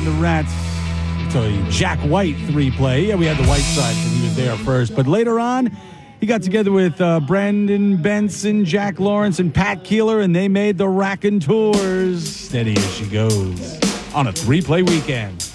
and the Rats. So Jack White 3-play. Yeah, we had the White Sox, and he was there first. But later on, he got together with Brandon Benson, Jack Lawrence, and Pat Keeler, and they made the Raconteurs. Steady as she goes on a 3-play weekend.